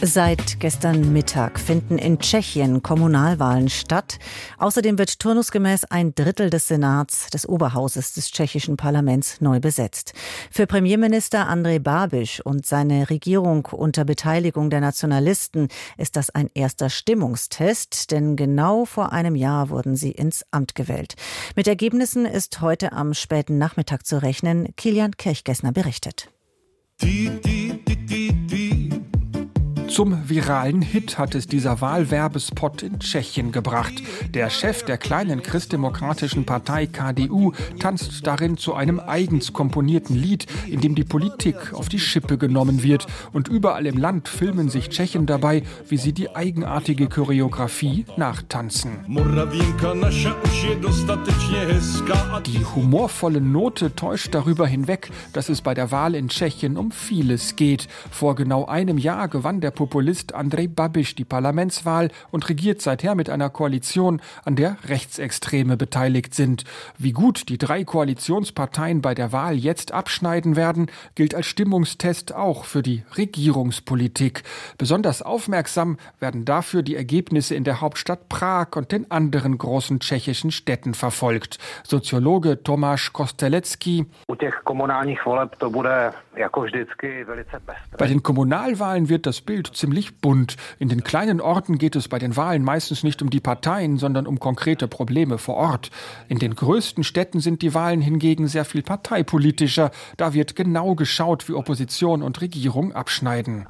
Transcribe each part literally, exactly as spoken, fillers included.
Seit gestern Mittag finden in Tschechien Kommunalwahlen statt. Außerdem wird turnusgemäß ein Drittel des Senats, des Oberhauses des tschechischen Parlaments, neu besetzt. Für Premierminister Andrej Babiš und seine Regierung unter Beteiligung der Nationalisten ist das ein erster Stimmungstest, denn genau vor einem Jahr wurden sie ins Amt gewählt. Mit Ergebnissen ist heute am späten Nachmittag zu rechnen. Kilian Kirchgessner berichtet. Die, die, die, die, die. Zum viralen Hit hat es dieser Wahlwerbespot in Tschechien gebracht. Der Chef der kleinen christdemokratischen Partei K D U tanzt darin zu einem eigens komponierten Lied, in dem die Politik auf die Schippe genommen wird. Und überall im Land filmen sich Tschechen dabei, wie sie die eigenartige Choreografie nachtanzen. Die humorvolle Note täuscht darüber hinweg, dass es bei der Wahl in Tschechien um vieles geht. Vor genau einem Jahr gewann der Populist Andrej Babiš die Parlamentswahl und regiert seither mit einer Koalition, an der Rechtsextreme beteiligt sind. Wie gut die drei Koalitionsparteien bei der Wahl jetzt abschneiden werden, gilt als Stimmungstest auch für die Regierungspolitik. Besonders aufmerksam werden dafür die Ergebnisse in der Hauptstadt Prag und den anderen großen tschechischen Städten verfolgt. Soziologe Tomáš Kostelecký: Bei den Kommunalwahlen wird das Bild ziemlich bunt. In den kleinen Orten geht es bei den Wahlen meistens nicht um die Parteien, sondern um konkrete Probleme vor Ort. In den größten Städten sind die Wahlen hingegen sehr viel parteipolitischer. Da wird genau geschaut, wie Opposition und Regierung abschneiden.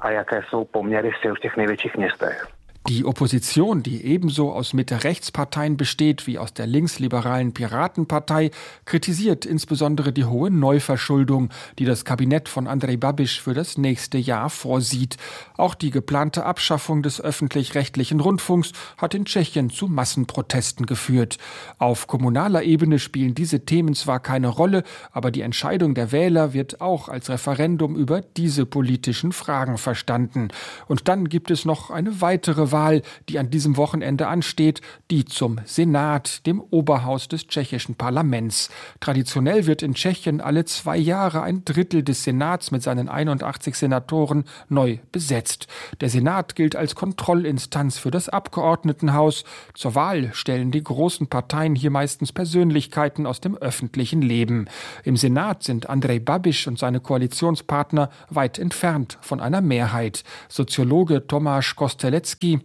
Die Opposition, die ebenso aus Mitte-Rechts-Parteien besteht wie aus der linksliberalen Piratenpartei, kritisiert insbesondere die hohe Neuverschuldung, die das Kabinett von Andrej Babiš für das nächste Jahr vorsieht. Auch die geplante Abschaffung des öffentlich-rechtlichen Rundfunks hat in Tschechien zu Massenprotesten geführt. Auf kommunaler Ebene spielen diese Themen zwar keine Rolle, aber die Entscheidung der Wähler wird auch als Referendum über diese politischen Fragen verstanden. Und dann gibt es noch eine weitere Wahl, die an diesem Wochenende ansteht, die zum Senat, dem Oberhaus des tschechischen Parlaments. Traditionell wird in Tschechien alle zwei Jahre ein Drittel des Senats mit seinen einundachtzig Senatoren neu besetzt. Der Senat gilt als Kontrollinstanz für das Abgeordnetenhaus. Zur Wahl stellen die großen Parteien hier meistens Persönlichkeiten aus dem öffentlichen Leben. Im Senat sind Andrej Babiš und seine Koalitionspartner weit entfernt von einer Mehrheit. Soziologe Tomáš Kostelecký: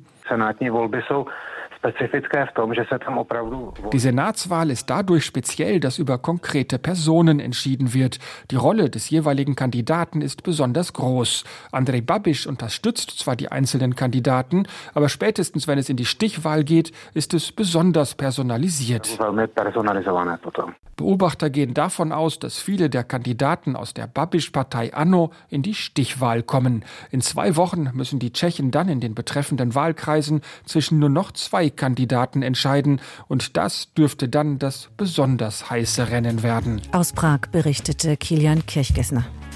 Die Senatswahl ist dadurch speziell, dass über konkrete Personen entschieden wird. Die Rolle des jeweiligen Kandidaten ist besonders groß. Andrej Babiš unterstützt zwar die einzelnen Kandidaten, aber spätestens, wenn es in die Stichwahl geht, ist es besonders personalisiert. Beobachter gehen davon aus, dass viele der Kandidaten aus der Babiš-Partei ANO in die Stichwahl kommen. In zwei Wochen müssen die Tschechen dann in den betreffenden Wahlkreisen zwischen nur noch zwei Kandidaten entscheiden. Und das dürfte dann das besonders heiße Rennen werden. Aus Prag berichtete Kilian Kirchgessner.